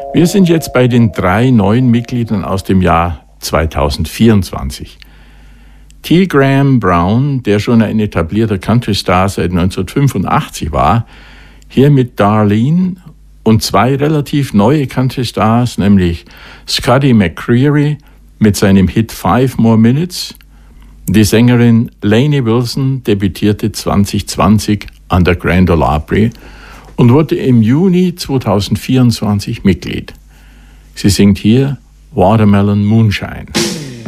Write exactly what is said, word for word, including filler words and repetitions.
Wir sind jetzt bei den drei neuen Mitgliedern aus dem Jahr zweitausendvierundzwanzig. T. Graham Brown, der schon ein etablierter Country-Star seit neunzehnhundertfünfundachtzig war, hier mit Darlene und zwei relativ neue Country-Stars, nämlich Scotty McCreery mit seinem Hit Five More Minutes. Die Sängerin Lainey Wilson debütierte zweitausendzwanzig an der Grand Ole Opry und wurde im Juni zweitausendvierundzwanzig Mitglied. Sie singt hier Watermelon Moonshine.